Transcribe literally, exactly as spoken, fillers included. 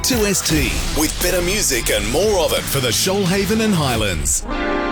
two S T with better music and more of it for the Shoalhaven and Highlands.